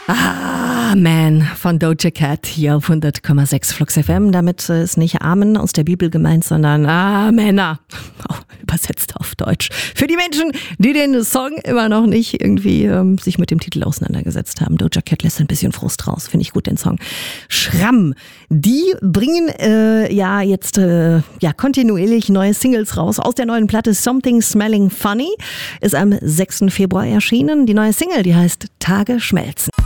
Amen von Doja Cat hier auf 100,6 Flux FM. Damit ist nicht Amen aus der Bibel gemeint, sondern Männer. Übersetzt auf Deutsch. Für die Menschen, die den Song immer noch nicht irgendwie sich mit dem Titel auseinandergesetzt haben. Doja Cat lässt ein bisschen Frust raus. Finde ich gut, den Song. Schramm. Die bringen jetzt kontinuierlich neue Singles raus. Aus der neuen Platte Something Smelling Funny ist am 6. Februar erschienen. Die neue Single, die heißt Tage schmelzen.